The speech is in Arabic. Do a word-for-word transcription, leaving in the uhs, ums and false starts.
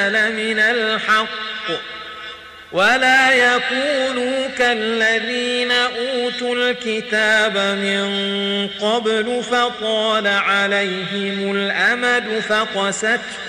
لمن الحق ولا يكونوا كالذين أوتوا الكتاب من قبل فطال عليهم الأمد فقست